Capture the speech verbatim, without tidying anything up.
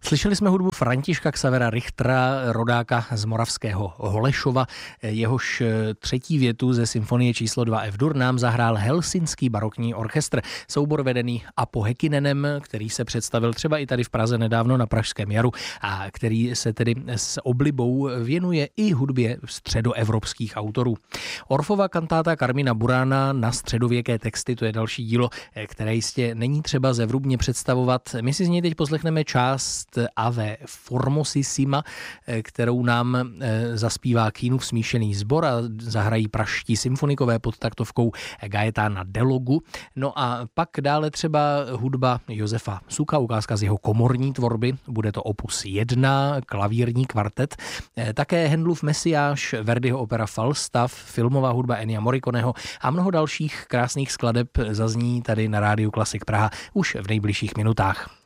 Slyšeli jsme hudbu Františka Xavera Richtera, rodáka z moravského Holešova. Jehož třetí větu ze symfonie číslo dva F-dur nám zahrál Helsinský barokní orchestr. Soubor vedený Apo Hekinenem, který se představil třeba i tady v Praze nedávno na Pražském jaru a který se tedy s oblibou věnuje i hudbě středoevropských autorů. Orffova kantáta Carmina Burana na středověké texty, to je další dílo, které jistě není třeba zevrubně představovat. My si z něj teď poslechneme část Ave Formosissima, kterou nám zaspívá Kínův smíšený sbor a zahrají pražští symfonikové pod taktovkou Gaetana Delogu. No a pak dále třeba hudba Josefa Suka, ukázka z jeho komorní tvorby, bude to opus jedna, klavírní kvartet, také Handelův Mesiáš, Verdiho opera Falstaff, filmová hudba Ennia Morriconeho a mnoho dalších krásných skladeb zazní tady na Rádiu Klasik Praha už v nejbližších minutách.